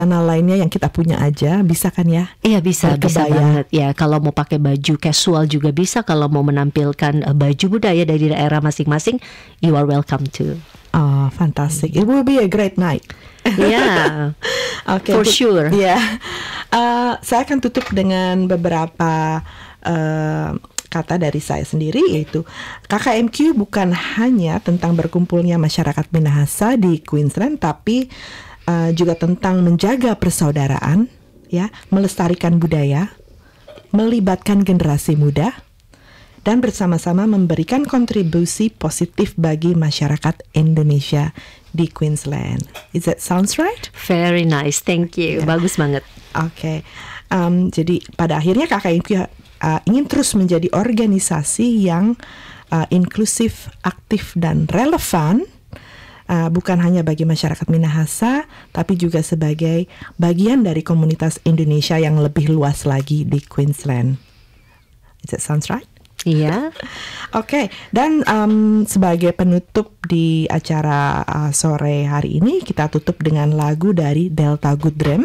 lainnya yang kita punya aja, bisa kan ya? Iya bisa Berkebaya. banget ya. Kalau mau pakai baju casual juga bisa. Kalau mau menampilkan baju budaya dari daerah masing-masing, you are welcome to. Oh, fantastic! It will be a great night. Yeah, Okay, for sure. Ya, saya akan tutup dengan beberapa kata dari saya sendiri, yaitu KKMQ bukan hanya tentang berkumpulnya masyarakat Minahasa di Queensland, tapi juga tentang menjaga persaudaraan, ya, melestarikan budaya, melibatkan generasi muda, dan bersama-sama memberikan kontribusi positif bagi masyarakat Indonesia di Queensland. Is that sounds right? Very nice, thank you. Bagus banget. Oke, jadi pada akhirnya KKMQ ingin terus menjadi organisasi yang inklusif, aktif, dan relevan, bukan hanya bagi masyarakat Minahasa, tapi juga sebagai bagian dari komunitas Indonesia yang lebih luas lagi di Queensland. Does that sounds right? Iya. Oke, dan sebagai penutup di acara sore hari ini, kita tutup dengan lagu dari Delta Goodrem,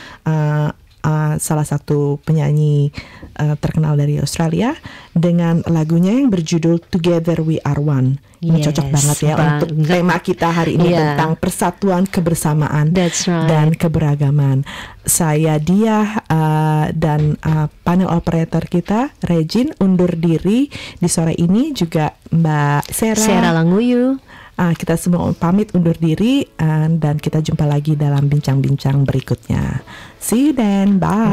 salah satu penyanyi terkenal dari Australia, dengan lagunya yang berjudul Together We Are One. Ini cocok banget ya untuk tema kita hari ini, tentang persatuan, kebersamaan, dan keberagaman. Saya Diah dan panel operator kita Regine undur diri di sore ini, juga Mbak Sera Languyu. Kita semua pamit undur diri, dan kita jumpa lagi dalam bincang-bincang berikutnya. See you then, bye.